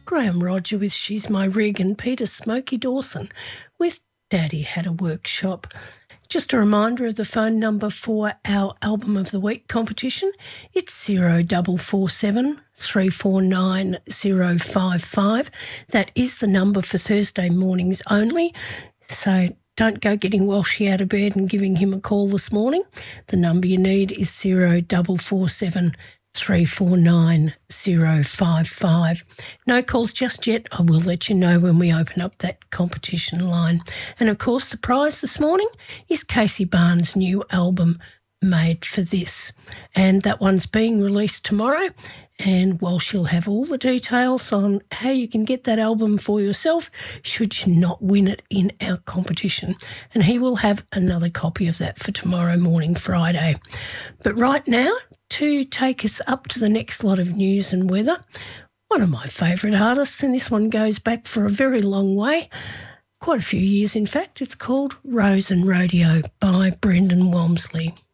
Graham Roger with She's My Rig, and Peter Smokey Dawson with Daddy Had a Workshop. Just a reminder of the phone number for our Album of the Week competition. It's 0447 349 055. That is the number for Thursday mornings only. So don't go getting Walshy out of bed and giving him a call this morning. The number you need is 0447 349 055. No calls just yet. I will let you know when we open up that competition line. And of course, the prize this morning is Casey Barnes' new album, Made for This. And that one's being released tomorrow. And while she'll have all the details on how you can get that album for yourself, should you not win it in our competition. And he will have another copy of that for tomorrow morning, Friday. But right now, to take us up to the next lot of news and weather, one of my favourite artists, and this one goes back for a very long way, quite a few years in fact. It's called Rose and Rodeo by Brendan Walmsley.